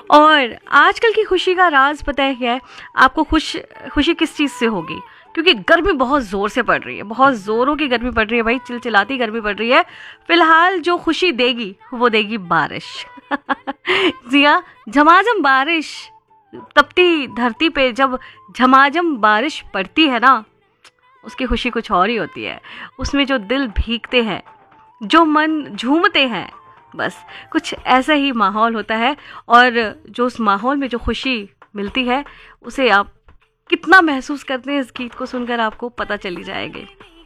और आजकल की खुशी का राज पता है क्या है आपको? खुशी किस चीज़ से होगी? क्योंकि गर्मी बहुत ज़ोर से पड़ रही है, बहुत ज़ोरों की गर्मी पड़ रही है भाई, चिलचिलाती गर्मी पड़ रही है। फिलहाल जो खुशी देगी वो देगी बारिश। जी हाँ, झमाझम बारिश। तपती धरती पे जब झमाझम बारिश पड़ती है ना, उसकी खुशी कुछ और ही होती है। उसमें जो दिल भीगते हैं, जो मन झूमते हैं, बस कुछ ऐसा ही माहौल होता है। और जो उस माहौल में जो खुशी मिलती है, उसे आप कितना महसूस करते हैं, इस गीत को सुनकर आपको पता चली जाएगी।